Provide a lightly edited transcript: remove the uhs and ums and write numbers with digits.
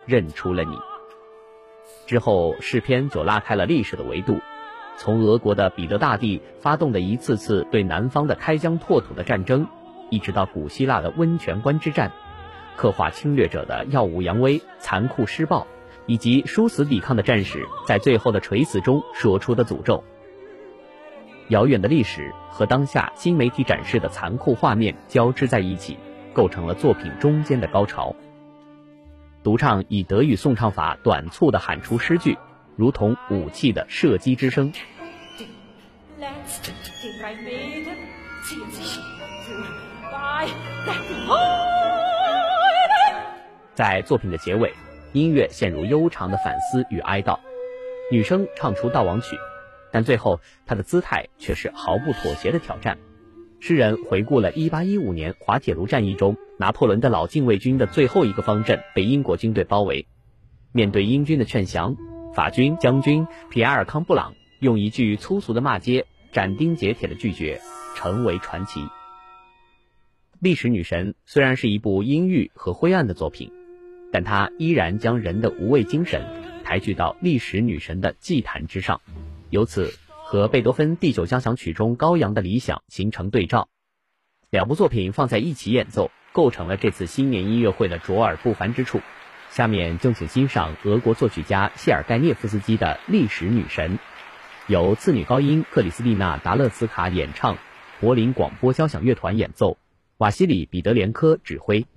认出了你。之后诗篇就拉开了历史的维度，从俄国的彼得大帝发动的一次次对南方的开疆拓土的战争，一直到古希腊的温泉关之战，刻画侵略者的耀武扬威、残酷施暴，以及殊死抵抗的战士在最后的垂死中说出的诅咒。遥远的历史和当下新媒体展示的残酷画面交织在一起，构成了作品中间的高潮。独唱以德语颂唱法短促地喊出诗句，如同武器的射击之声。在作品的结尾，音乐陷入悠长的反思与哀悼，女生唱出悼亡曲，但最后她的姿态却是毫不妥协的挑战。诗人回顾了1815年滑铁卢战役中拿破仑的老禁卫军的最后一个方阵被英国军队包围，面对英军的劝降，法军将军皮埃尔康布朗用一句粗俗的骂街斩钉截铁的拒绝，成为传奇。历史女神虽然是一部阴郁和灰暗的作品，但它依然将人的无畏精神抬举到历史女神的祭坛之上，由此和贝多芬第9交响曲中高扬的理想形成对照。两部作品放在一起演奏，构成了这次新年音乐会的卓尔不凡之处。下面就请欣赏俄国作曲家谢尔盖涅夫斯基的历史女神，由次女高音克里斯蒂娜·达勒斯卡演唱，柏林广播交响乐团演奏，瓦西里·彼得连科指挥。